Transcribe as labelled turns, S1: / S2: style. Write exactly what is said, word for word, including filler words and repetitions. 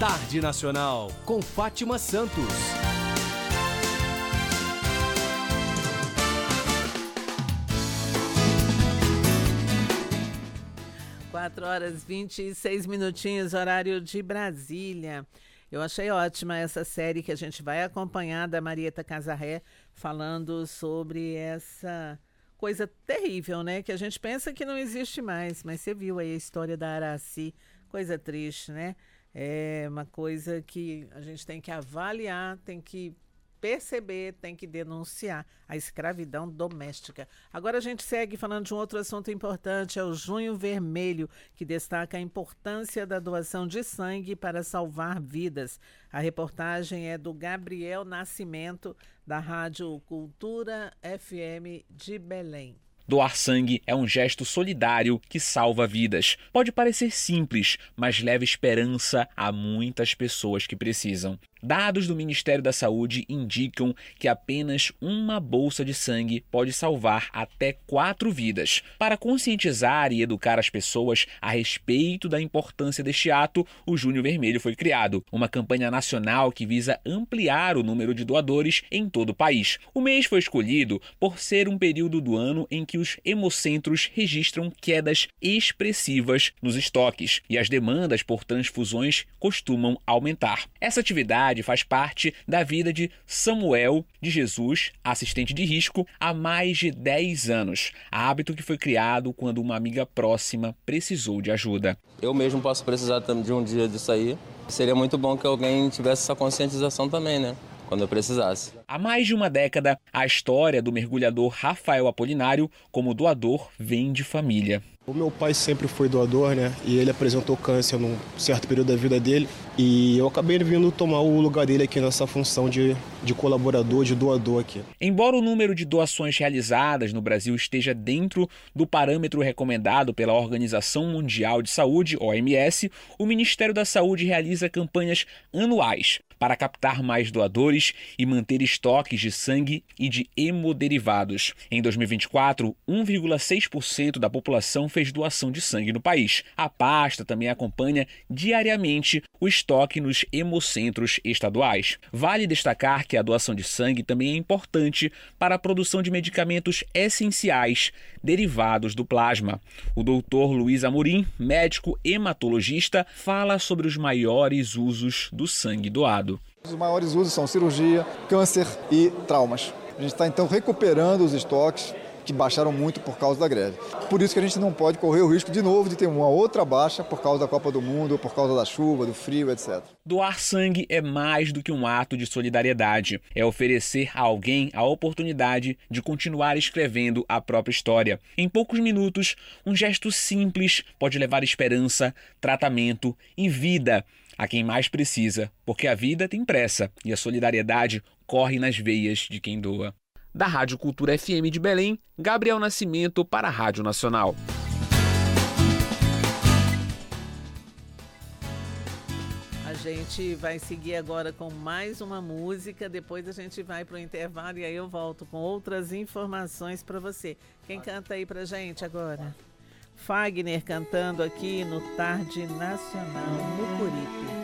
S1: Tarde Nacional, com Fátima Santos.
S2: quatro horas e vinte e seis minutinhos, horário de Brasília. Eu achei ótima essa série que a gente vai acompanhar da Marieta Casarré, falando sobre essa coisa terrível, né? Que a gente pensa que não existe mais, mas você viu aí a história da Araci, coisa triste, né? É uma coisa que a gente tem que avaliar, tem que perceber, tem que denunciar a escravidão doméstica. Agora a gente segue falando de um outro assunto importante, é o Junho Vermelho, que destaca a importância da doação de sangue para salvar vidas. A reportagem é do Gabriel Nascimento, da Rádio Cultura F M de Belém.
S3: Doar sangue é um gesto solidário que salva vidas. Pode parecer simples, mas leva esperança a muitas pessoas que precisam. Dados do Ministério da Saúde indicam que apenas uma bolsa de sangue pode salvar até quatro vidas. Para conscientizar e educar as pessoas a respeito da importância deste ato, o Junho Vermelho foi criado, uma campanha nacional que visa ampliar o número de doadores em todo o país. O mês foi escolhido por ser um período do ano em que os hemocentros registram quedas expressivas nos estoques e as demandas por transfusões costumam aumentar. Essa atividade faz parte da vida de Samuel de Jesus, assistente de risco, há mais de dez anos. Hábito que foi criado quando uma amiga próxima precisou de ajuda.
S4: Eu mesmo posso precisar de um dia disso aí. Seria muito bom que alguém tivesse essa conscientização também, né? Quando eu precisasse.
S3: Há mais de uma década, a história do mergulhador Rafael Apolinário como doador vem de família.
S5: O meu pai sempre foi doador, né? E ele apresentou câncer num certo período da vida dele. E eu acabei vindo tomar o lugar dele aqui nessa função de, de colaborador, de doador aqui.
S3: Embora o número de doações realizadas no Brasil esteja dentro do parâmetro recomendado pela Organização Mundial de Saúde, O M S, o Ministério da Saúde realiza campanhas anuais para captar mais doadores e manter estoques de sangue e de hemoderivados. Em dois mil e vinte e quatro, um vírgula seis por cento da população fez doação de sangue no país. A pasta também acompanha diariamente o estoque nos hemocentros estaduais. Vale destacar que a doação de sangue também é importante para a produção de medicamentos essenciais derivados do plasma. O doutor Luiz Amorim, médico hematologista, fala sobre os maiores usos do sangue doado.
S6: Os maiores usos são cirurgia, câncer e traumas. A gente está então recuperando os estoques que baixaram muito por causa da greve. Por isso que a gente não pode correr o risco de novo de ter uma outra baixa por causa da Copa do Mundo, por causa da chuva, do frio, etcétera.
S3: Doar sangue é mais do que um ato de solidariedade. É oferecer a alguém a oportunidade de continuar escrevendo a própria história. Em poucos minutos, um gesto simples pode levar esperança, tratamento e vida a quem mais precisa, porque a vida tem pressa e a solidariedade corre nas veias de quem doa. Da Rádio Cultura F M de Belém, Gabriel Nascimento para a Rádio Nacional.
S2: A gente vai seguir agora com mais uma música, depois a gente vai para o intervalo e aí eu volto com outras informações para você. Quem canta aí pra gente agora? Fagner cantando aqui no Tarde Nacional, no Curipe.